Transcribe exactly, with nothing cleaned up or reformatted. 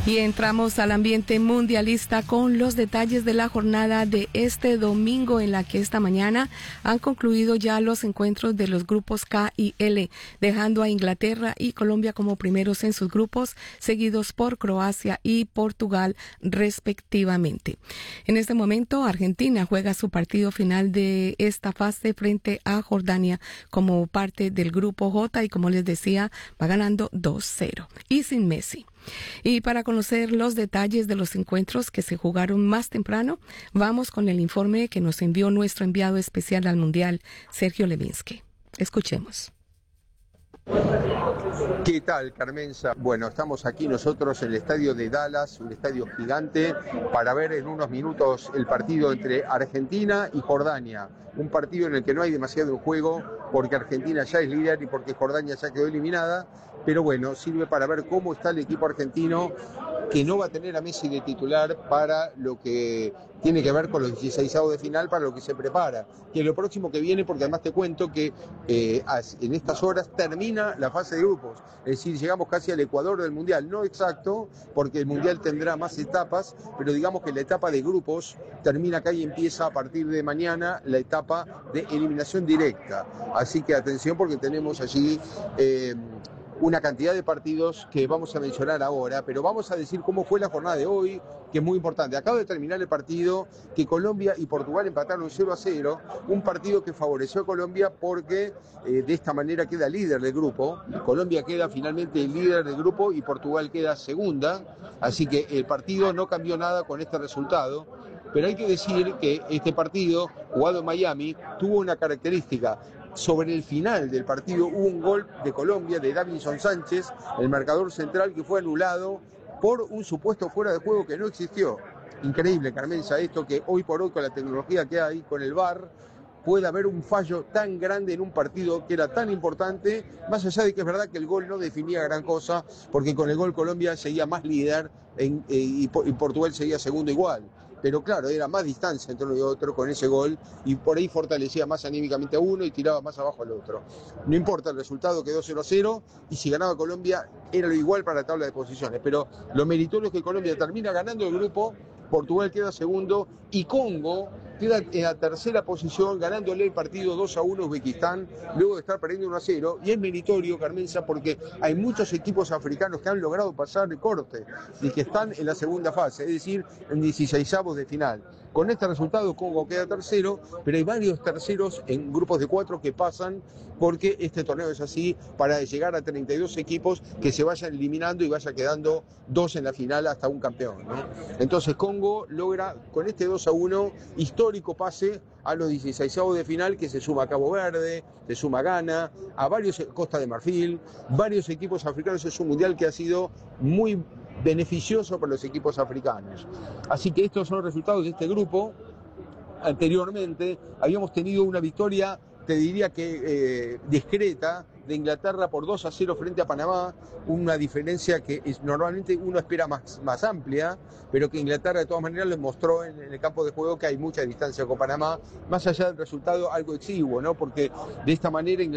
Y entramos al ambiente mundialista con los detalles de la jornada de este domingo, en la que esta mañana han concluido ya los encuentros de los grupos K y L, dejando a Inglaterra y Colombia como primeros en sus grupos, seguidos por Croacia y Portugal respectivamente. En este momento, Argentina juega su partido final de esta fase frente a Jordania como parte del grupo J y, como les decía, va ganando dos cero y sin Messi. Y para conocer los detalles de los encuentros que se jugaron más temprano, vamos con el informe que nos envió nuestro enviado especial al Mundial, Sergio Levinsky. Escuchemos. ¿Qué tal, Carmenza? Bueno, estamos aquí nosotros en el estadio de Dallas, un estadio gigante, para ver en unos minutos el partido entre Argentina y Jordania. Un partido en el que no hay demasiado juego, porque Argentina ya es líder y porque Jordania ya quedó eliminada. Pero bueno, sirve para ver cómo está el equipo argentino, que no va a tener a Messi de titular para lo que tiene que ver con los dieciseisavos de final, para lo que se prepara, que es lo próximo que viene, porque además te cuento que eh, en estas horas termina la fase de grupos, es decir, llegamos casi al ecuador del Mundial, no exacto, porque el Mundial tendrá más etapas, pero digamos que la etapa de grupos termina acá y empieza a partir de mañana la etapa de eliminación directa, así que atención, porque tenemos allí Eh, una cantidad de partidos que vamos a mencionar ahora, pero vamos a decir cómo fue la jornada de hoy, que es muy importante. Acaba de terminar el partido que Colombia y Portugal empataron cero a cero, un partido que favoreció a Colombia porque eh, de esta manera queda líder del grupo. Colombia queda finalmente líder del grupo y Portugal queda segunda, así que el partido no cambió nada con este resultado. Pero hay que decir que este partido, jugado en Miami, tuvo una característica. Sobre el final del partido hubo un gol de Colombia, de Davinson Sánchez, el marcador central, que fue anulado por un supuesto fuera de juego que no existió. Increíble, Carmenza, esto, que hoy por hoy con la tecnología que hay, con el V A R, puede haber un fallo tan grande en un partido que era tan importante, más allá de que es verdad que el gol no definía gran cosa, porque con el gol Colombia seguía más líder en, eh, y, y Portugal seguía segundo igual. Pero claro, era más distancia entre uno y otro con ese gol, y por ahí fortalecía más anímicamente a uno y tiraba más abajo al otro. No importa, el resultado quedó cero a cero, y si ganaba Colombia era lo igual para la tabla de posiciones. Pero lo meritorio es que Colombia termina ganando el grupo, Portugal queda segundo y Congo queda en la tercera posición, ganándole el partido dos a uno a Uzbekistán, luego de estar perdiendo uno a cero, y es meritorio, Carmenza, porque hay muchos equipos africanos que han logrado pasar el corte y que están en la segunda fase, es decir, en dieciseisavos de final. Con este resultado Congo queda tercero, pero hay varios terceros en grupos de cuatro que pasan, porque este torneo es así, para llegar a treinta y dos equipos que se vayan eliminando y vaya quedando dos en la final hasta un campeón, ¿no? Entonces Congo logra con este dos a uno histórico pase a los dieciseisavos de final, que se suma a Cabo Verde, se suma a Ghana, a varios, Costa de Marfil, varios equipos africanos. Es un mundial que ha sido muy beneficioso para los equipos africanos. Así que estos son los resultados de este grupo. Anteriormente habíamos tenido una victoria, te diría que eh, discreta, de Inglaterra por dos a cero frente a Panamá, una diferencia que es, normalmente uno espera más, más amplia, pero que Inglaterra de todas maneras les mostró en, en el campo de juego que hay mucha distancia con Panamá, más allá del resultado algo exiguo, ¿no? Porque de esta manera Inglaterra